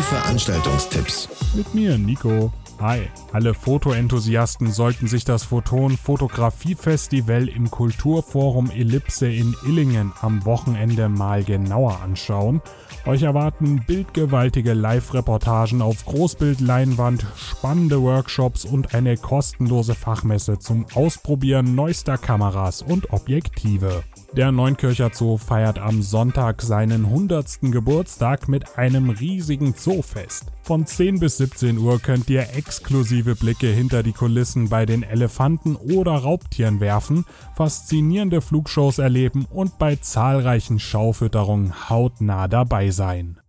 Die Veranstaltungstipps. Mit mir, Nico. Hi. Alle Fotoenthusiasten sollten sich das Photon Fotografie Festival im Kulturforum Ellipse in Illingen am Wochenende mal genauer anschauen. Euch erwarten bildgewaltige Live-Reportagen auf Großbildleinwand, spannende Workshops und eine kostenlose Fachmesse zum Ausprobieren neuester Kameras und Objektive. Der Neunkircher Zoo feiert am Sonntag seinen 100. Geburtstag mit einem riesigen Zoofest. Von 10 bis 17 Uhr könnt ihr exklusive Blicke hinter die Kulissen bei den Elefanten oder Raubtieren werfen, faszinierende Flugshows erleben und bei zahlreichen Schaufütterungen hautnah dabei sein.